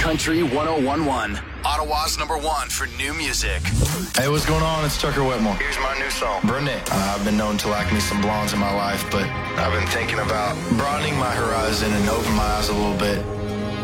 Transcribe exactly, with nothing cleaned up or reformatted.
Country one oh one point one. Ottawa's number one for new music. Hey, what's going on? It's Tucker Whitmore. Here's my new song, Brunette. Uh, I've been known to like me some blondes in my life, but I've been thinking about broadening my horizon and opening my eyes a little bit.